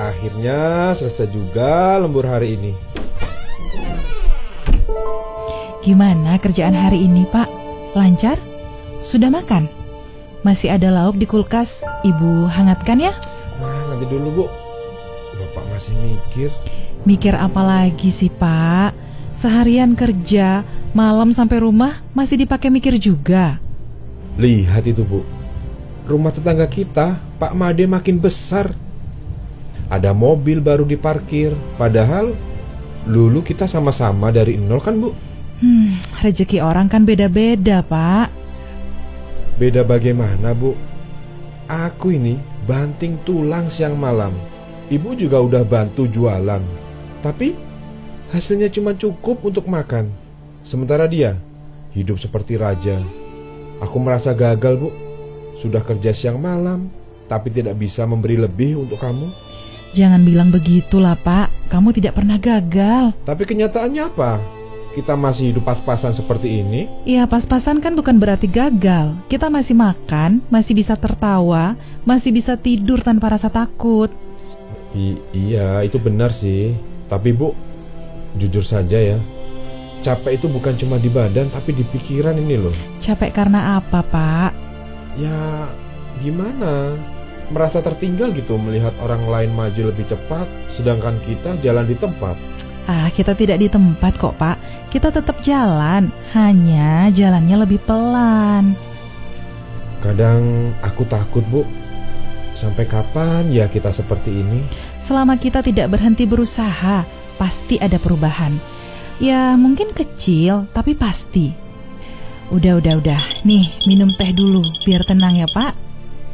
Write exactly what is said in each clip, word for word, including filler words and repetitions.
Akhirnya selesai juga lembur hari ini. Gimana kerjaan hari ini, Pak? Lancar? Sudah makan? Masih ada lauk di kulkas, Ibu hangatkan ya? Nah, nanti dulu, Bu. Bapak masih mikir. Mikir apa lagi sih, Pak? Seharian kerja, malam sampai rumah masih dipakai mikir juga. Lihat itu, Bu. Rumah tetangga kita, Pak Made, makin besar. Ada mobil baru diparkir. Padahal dulu kita sama-sama dari nol kan, Bu? Hmm, rezeki orang kan beda-beda, Pak. Beda bagaimana, Bu? Aku ini banting tulang siang malam. Ibu juga udah bantu jualan. Tapi hasilnya cuma cukup untuk makan. Sementara dia hidup seperti raja. Aku merasa gagal, Bu. Sudah kerja siang malam, tapi tidak bisa memberi lebih untuk kamu. Jangan bilang begitulah, Pak. Kamu tidak pernah gagal. Tapi kenyataannya apa? Kita masih hidup pas-pasan seperti ini? Iya, pas-pasan kan bukan berarti gagal. Kita masih makan, masih bisa tertawa, masih bisa tidur tanpa rasa takut. I- iya, itu benar sih. Tapi, Bu, jujur saja ya, capek itu bukan cuma di badan, tapi di pikiran ini loh. Capek karena apa, Pak? Ya, gimana? Merasa tertinggal gitu melihat orang lain maju lebih cepat, sedangkan kita jalan di tempat. Ah, kita tidak di tempat kok, Pak. Kita tetap jalan, hanya jalannya lebih pelan. Kadang aku takut, Bu. Sampai kapan ya kita seperti ini? Selama kita tidak berhenti berusaha, pasti ada perubahan. Ya, mungkin kecil, tapi pasti. Udah, udah, udah. Nih, minum teh dulu, biar tenang ya, Pak.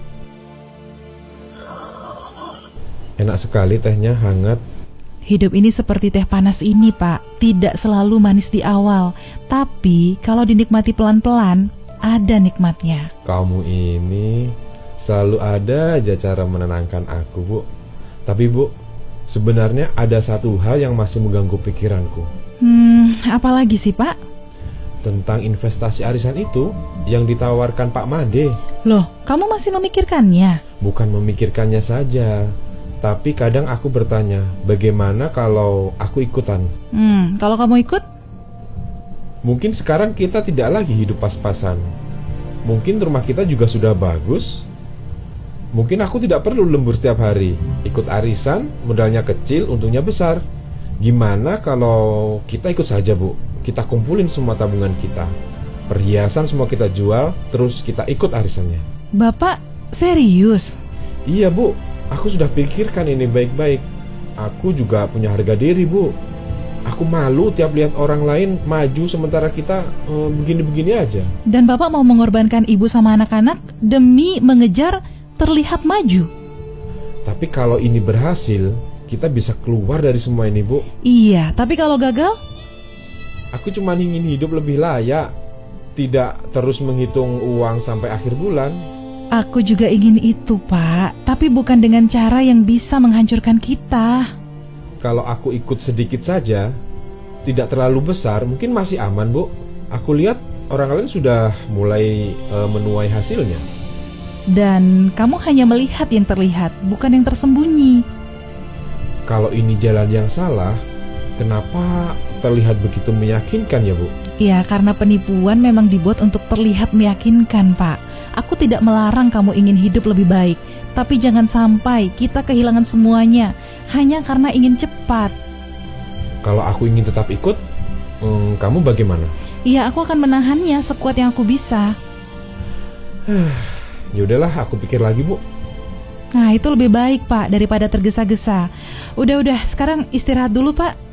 Enak sekali tehnya, hangat. Hidup ini seperti teh panas ini, Pak. Tidak selalu manis di awal, tapi kalau dinikmati pelan-pelan, ada nikmatnya. Kamu ini selalu ada aja cara menenangkan aku, Bu. Tapi, Bu, sebenarnya ada satu hal yang masih mengganggu pikiranku. Hmm, apalagi sih, Pak? Tentang investasi arisan itu yang ditawarkan Pak Made. Loh, kamu masih memikirkannya? Bukan memikirkannya saja, tapi kadang aku bertanya, bagaimana kalau aku ikutan? Hmm, kalau kamu ikut? Mungkin sekarang kita tidak lagi hidup pas-pasan. Mungkin rumah kita juga sudah bagus. Mungkin aku tidak perlu lembur setiap hari. Ikut arisan, modalnya kecil, untungnya besar. Gimana kalau kita ikut saja, Bu? Kita kumpulin semua tabungan kita, perhiasan semua kita jual, terus kita ikut arisannya. Bapak serius? Iya, Bu. Aku sudah pikirkan ini baik-baik. Aku juga punya harga diri, Bu. Aku malu tiap lihat orang lain maju sementara kita eh, begini-begini aja. Dan Bapak mau mengorbankan ibu sama anak-anak demi mengejar terlihat maju? Tapi kalau ini berhasil, kita bisa keluar dari semua ini, Bu. Iya, tapi kalau gagal? Aku cuma ingin hidup lebih layak, tidak terus menghitung uang sampai akhir bulan. Aku juga ingin itu, Pak. Tapi bukan dengan cara yang bisa menghancurkan kita. Kalau aku ikut sedikit saja, tidak terlalu besar, mungkin masih aman, Bu. Aku lihat orang lain sudah mulai e, menuai hasilnya. Dan kamu hanya melihat yang terlihat, bukan yang tersembunyi. Kalau ini jalan yang salah, kenapa terlihat begitu meyakinkan ya, Bu? Ya, karena penipuan memang dibuat untuk terlihat meyakinkan, Pak. Aku tidak melarang kamu ingin hidup lebih baik, tapi jangan sampai kita kehilangan semuanya hanya karena ingin cepat. Kalau aku ingin tetap ikut, hmm, kamu bagaimana? Iya, aku akan menahannya sekuat yang aku bisa. Yaudahlah, aku pikir lagi, Bu. Nah, itu lebih baik, Pak, daripada tergesa-gesa. Udah-udah, sekarang istirahat dulu, Pak.